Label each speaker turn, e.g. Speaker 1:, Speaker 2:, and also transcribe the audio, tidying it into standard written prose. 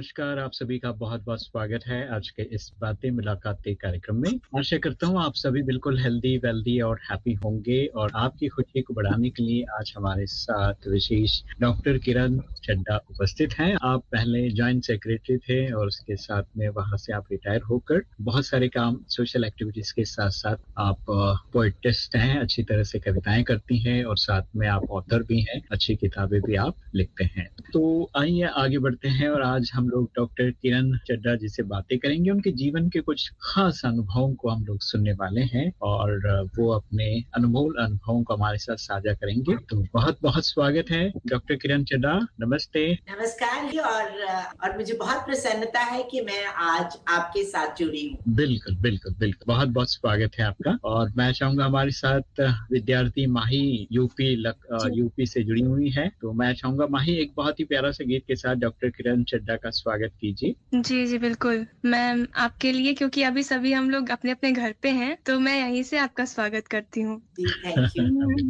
Speaker 1: नमस्कार, आप सभी का बहुत-बहुत स्वागत है आज के इस बातें मुलाकातें कार्यक्रम में। आशा करता हूँ आप सभी बिल्कुल हेल्दी, वेल्दी और हैप्पी होंगे और आपकी खुशी को बढ़ाने के लिए आज हमारे साथ विशेष डॉक्टर किरण चड्ढा उपस्थित हैं। आप पहले जॉइंट सेक्रेटरी थे और उसके साथ में वहाँ से आप रिटायर होकर बहुत सारे काम सोशल एक्टिविटीज़ के साथ-साथ आप पोएटिस्ट हैं, अच्छी तरह से कविताएँ करती हैं और साथ में आप ऑथर भी हैं, अच्छी किताबें भी आप लिखते हैं। तो आइए आगे बढ़ते हैं और आज हम लोग डॉक्टर किरण चड्ढा जी से बातें करेंगे। उनके जीवन के कुछ खास अनुभवों को हम लोग सुनने वाले हैं और वो अपने अनमोल अनुभवों को हमारे साथ साझा करेंगे। तो बहुत-बहुत स्वागत है डॉक्टर किरण चड्ढा, नमस्ते।
Speaker 2: नमस्कार जी और मुझे बहुत प्रसन्नता है कि मैं आज आपके साथ जुड़ी हूँ।
Speaker 1: बिल्कुल, बिल्कुल, बिल्कुल। बहुत-बहुत स्वागत है आपका और मैं चाहूँगा हमारे साथ विद्यार्थी माही यूपी से जुड़ी हुई है। तो मैं चाहूँगा माही एक बहुत ही प्यारा सा गीत के साथ डॉक्टर किरण चड्ढा का स्वागत कीजिए।
Speaker 3: जी, जी, बिल्कुल। मैं आपके लिए क्योंकि अभी सभी हम लोग अपने-अपने घर पे हैं, तो मैं यहीं से आपका स्वागत करती हूँ।
Speaker 2: जी, थैंक यू।